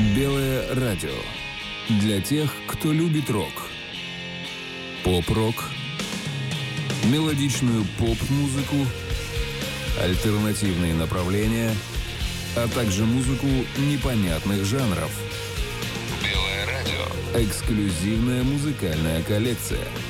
Белое радио. Для тех, кто любит рок. Поп-рок, мелодичную поп-музыку, альтернативные направления, а также музыку непонятных жанров. Белое радио. Эксклюзивная музыкальная коллекция.